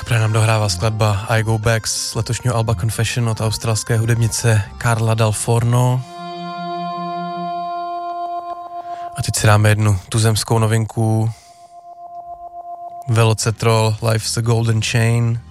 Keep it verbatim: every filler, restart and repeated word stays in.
Právě nám dohrává skladba I Go Back z letošního alba Confession od australské hudebnice Carla Dalforno. A teď si dáme jednu tuzemskou novinku. Velocetrol, Life's a Golden Chain.